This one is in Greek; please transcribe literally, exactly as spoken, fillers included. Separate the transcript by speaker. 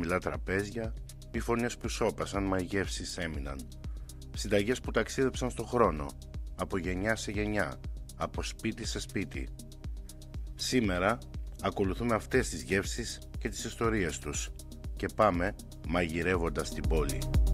Speaker 1: χαμηλά τραπέζια ή φωνές που σώπασαν μα οι γεύσεις έμειναν. Συνταγές που ταξίδεψαν στο χρόνο, από γενιά σε γενιά, από σπίτι σε σπίτι. Σήμερα ακολουθούμε αυτές τις γεύσεις και τις ιστορίες τους και πάμε μαγειρεύοντας την πόλη.